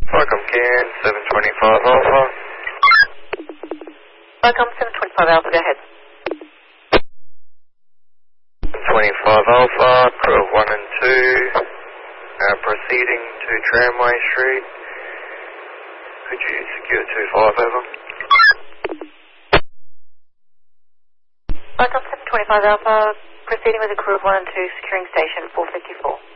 Welcome, Ken, 725 Alpha. Welcome, 725 Alpha, go ahead. 725 Alpha, crew of 1 and 2, proceeding to Tramway Street. Could you secure 25 over? Welcome, 725 Alpha, proceeding with a crew of 1 and 2, securing station 454.